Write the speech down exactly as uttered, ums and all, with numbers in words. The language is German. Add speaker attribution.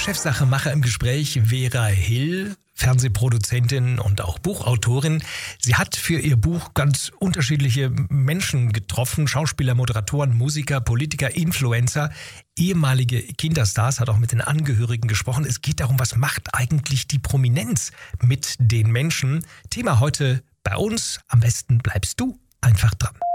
Speaker 1: Chefsache-Macher im Gespräch Vera Hill, Fernsehproduzentin und auch Buchautorin. Sie hat für ihr Buch ganz unterschiedliche Menschen getroffen. Schauspieler, Moderatoren, Musiker, Politiker, Influencer, ehemalige Kinderstars, hat auch mit den Angehörigen gesprochen. Es geht darum, was macht eigentlich die Prominenz mit den Menschen? Thema heute bei uns. Am besten bleibst du einfach dran.